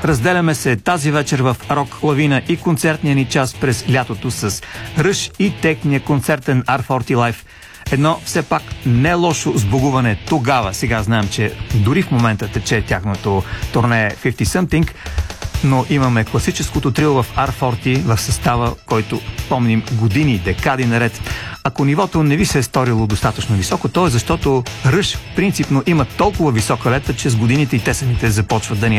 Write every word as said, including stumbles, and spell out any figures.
Разделяме се тази вечер в Рок Лавина и концертния ни час през лятото с Ръж и техния концертен Ар форти Live. Едно все пак не лошо сбогуване тогава. Сега знаем, че дори в момента тече тяхното турне петдесет Something, но имаме класическото трио в Ар форти в състава, който помним години, декади наред. Ако нивото не ви се е сторило достатъчно високо, то е защото Ръж принципно има толкова висока лета, че с годините и те самите започват да ни